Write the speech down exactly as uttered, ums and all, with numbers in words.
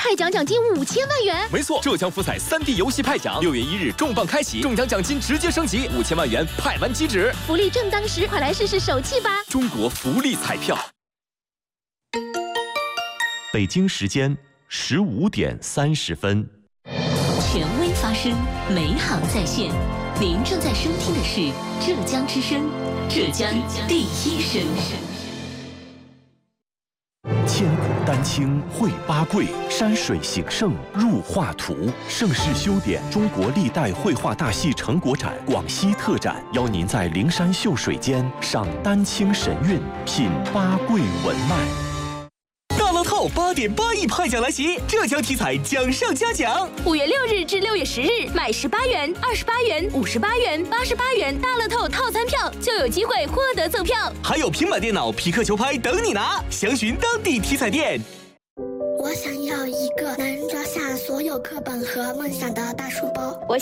派奖奖金五千万元。 没错，浙江福彩三 D 游戏派奖，六月一日重磅开启，中奖奖金直接升级，五千万元派完即止。 福利正当时，快来试试手气吧！ 中国福利彩票。 北京时间十五点三十分。 权威发声，美好在线。您正在收听的是浙江之声，浙江第一声。 千古丹青绘八桂，山水形胜入画图。盛世修典中国历代绘画大戏成果展广西特展，邀您在灵山秀水间赏丹青神韵，品八桂文脉。 大乐透八点八亿派奖来袭，浙江体彩奖上加奖。 五月六日至六月十日，买十八元、二十八元、五十八元、八十八元大乐透套餐票，就有机会获得赠票， 还有平板电脑、皮克球拍等你拿。详询当地体彩店。 我想要一个能装下所有课本和梦想的大书包。 我